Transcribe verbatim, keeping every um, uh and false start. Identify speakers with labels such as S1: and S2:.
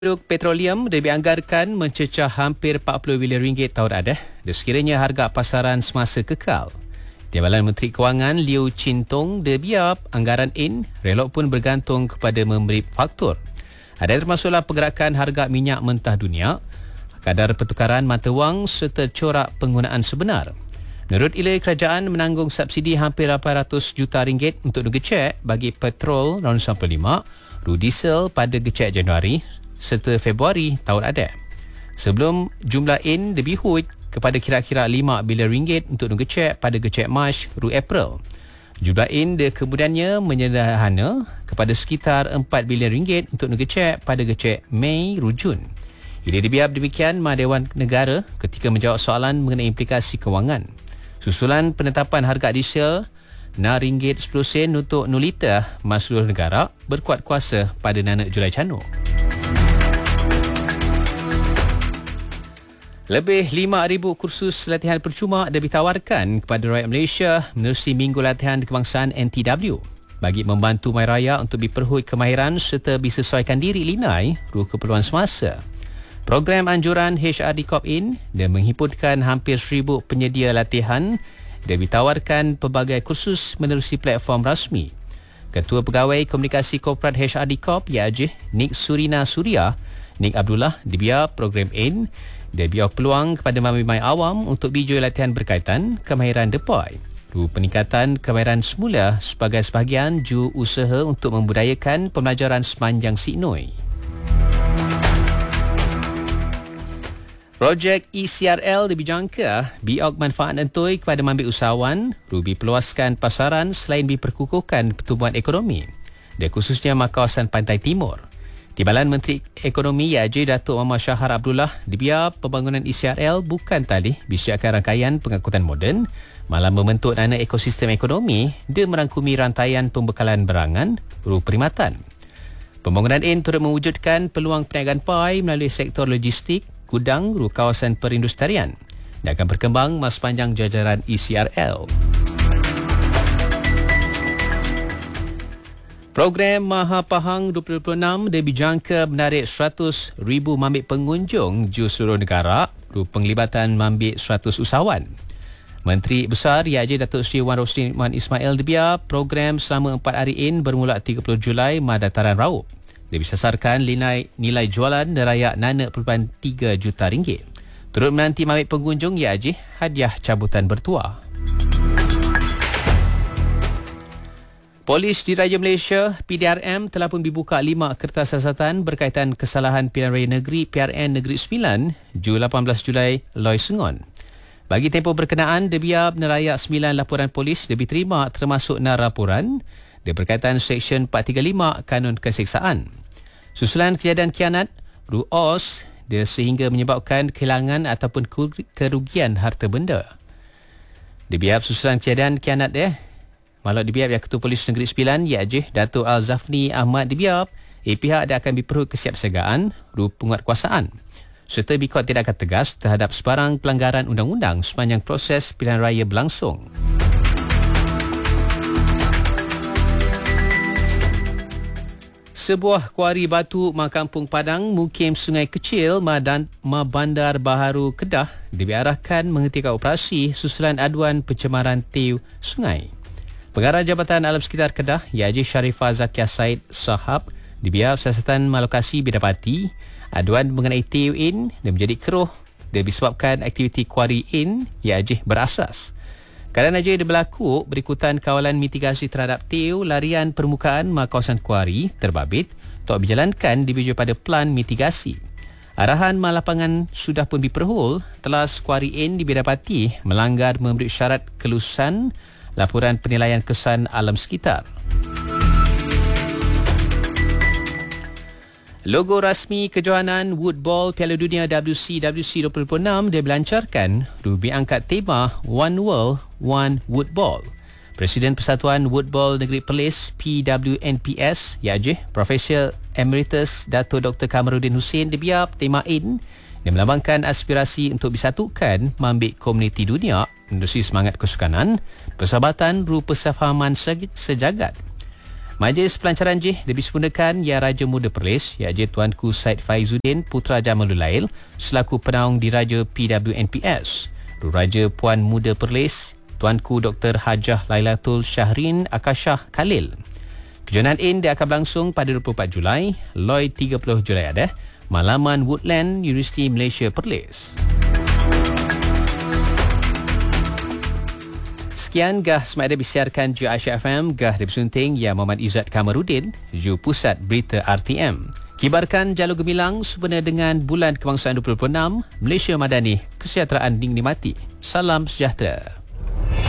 S1: Produk petroleum dianggarkan mencecah hampir empat puluh bilion ringgit tahun adah sekiranya harga pasaran semasa kekal. Timbalan Menteri Kewangan Liu Chin Tong debiap anggaran in relok pun bergantung kepada memberi faktor. Ada termasuklah pergerakan harga minyak mentah dunia, kadar pertukaran mata wang serta corak penggunaan sebenar. Menurut Ila, kerajaan menanggung subsidi hampir lapan ratus juta ringgit untuk gecek bagi petrol tahun sembilan puluh lima, ru diesel pada gecek Januari serta Februari tahun ada. Sebelum jumlah in dibihut kepada kira-kira lima bilion ringgit untuk gecek pada gecek Mac ru April. Jumlah in dia kemudiannya menyederhana kepada sekitar empat bilion ringgit untuk gecek pada gecek Mei ru Jun. Ia dibiap demikian Mahkamah Dewan Negara ketika menjawab soalan mengenai implikasi kewangan. Susulan penetapan harga diesel enam ringgit sepuluh sen untuk enam liter mas seluruh negara berkuat kuasa pada enam Julai canuk. Lebih lima ribu kursus latihan percuma ditawarkan kepada rakyat Malaysia menerusi Minggu Latihan Kebangsaan N T W bagi membantu mai raya untuk diperhut kemahiran serta disesuaikan diri linai ru keperluan semasa. Program anjuran H R D Corp In dan menghimpunkan hampir seribu penyedia latihan dan ditawarkan pelbagai kursus menerusi platform rasmi. Ketua Pegawai Komunikasi Korporat H R D Corp iaitu Nik Surina Suria, Nik Abdullah dibiar program In dia biar peluang kepada mamai awam untuk bijui latihan berkaitan kemahiran depai. Ru peningkatan kemahiran semula sebagai sebahagian ju usaha untuk membudayakan pembelajaran sepanjang Siknoi. Projek E C R L dijangka biok manfaat entoi kepada mambil usahawan, ru diperluaskan pasaran selain diperkukuhkan pertumbuhan ekonomi, dan khususnya kawasan Pantai Timur. Timbalan Menteri Ekonomi iaitu Datuk Muhammad Shahar Abdullah dibiar pembangunan E C R L bukan tali bisiakan rangkaian pengangkutan moden, malah membentuk nana ekosistem ekonomi dan merangkumi rantaian pembekalan berangan ru perkhidmatan. Pembangunan ini turut mewujudkan peluang perniagaan pai melalui sektor logistik, gudang ru kawasan perindustrian dan akan berkembang mas sepanjang jajaran E C R L. Program Maha Pahang dua ribu dua puluh enam dijangka menarik seratus ribu mambik pengunjung ju seluruh negara ru penglibatan mambik seratus usahawan. Menteri Besar iaitu Datuk Seri Wan Rosli Wan Ismail dibiar program selama empat hari in bermula tiga puluh Julai Madataran Raup. Dia disasarkan nilai, nilai jualan deraya enam perpuluhan tiga juta ringgit. Turut menanti mambik pengunjung iaitu hadiah cabutan bertuah. Polis Diraja Malaysia P D R M telah pun dibuka lima kertas siasatan berkaitan kesalahan Pilihan Raya Negeri P R N Negeri sembilan ju lapan belas Julai Loy Sengon. Bagi tempoh berkenaan, debiar menerayak sembilan laporan polis lebih terima termasuk enam laporan dia berkaitan Seksyen empat tiga lima Kanun Keseksaan. Susulan kejadian kianat ru O S dia sehingga menyebabkan kehilangan ataupun kerugian harta benda. Debiar susulan kejadian kianat dia Malah dibiap yang Ketua Polis Negeri Sembilan iaitu Datuk Al-Zafni Ahmad dibiap, eh, pihak dia akan diperhut kesiapsiagaan ru penguatkuasaan serta bikot tidak akan tegas terhadap sebarang pelanggaran undang-undang sepanjang proses pilihan raya berlangsung. Sebuah kuari batu Makampung Padang Mukim Sungai Kecil Madan, Bandar Baharu Kedah diarahkan menghentikan operasi susulan aduan pencemaran teu sungai. Pengarah Jabatan Alam Sekitar Kedah iaitu Sharifah Zakiah Said Sahab dibiar siasatan malokasi didapati aduan mengenai teu in dan menjadi keruh dan disebabkan aktiviti kuari in iaitu berasas. Keadaan aja berlaku berikutan kawalan mitigasi terhadap teu larian permukaan ma kawasan kuari terbabit untuk dijalankan dibujuk pada plan mitigasi. Arahan ma lapangan sudah pun diperhul telah kuari in didapati melanggar memberi syarat kelulusan laporan penilaian kesan alam sekitar. Logo rasmi kejohanan Woodball Piala Dunia W C W C dua ribu dua puluh enam dilancarkan rubi angkat tema One World, One Woodball. Presiden Persatuan Woodball Negeri Perlis P W N P S iaitu Profesor Emeritus Dato' Doktor Kamarudin Hussein dibiar tema in dan melambangkan aspirasi untuk disatukan mambik komuniti dunia menerusi semangat kesukanan, persahabatan ru persefahaman sejagat. Majlis pelancaran J disempurnakan Ya Raja Muda Perlis, Ya J Tuanku Said Faizuddin Putra Jamalul Lail selaku penaung diraja P W N P S. Raja Puan Muda Perlis Tuanku Doktor Hajah Lailatul Syahrin Akashah Khalil. Kejohanan In dia akan berlangsung pada dua puluh empat Julai, Lloyd tiga puluh Julai ada, Malaman Woodland Universiti Malaysia Perlis. Sekian gah semasa disiarkan Ju Aisyah F M, gah disunting Ya Muhammad Izzat Kamarudin, Ju Pusat Berita R T M. Kibarkan jalur gemilang sempena dengan Bulan Kebangsaan dua ribu dua puluh enam, Malaysia Madani, kesejahteraan dinikmati. Salam sejahtera.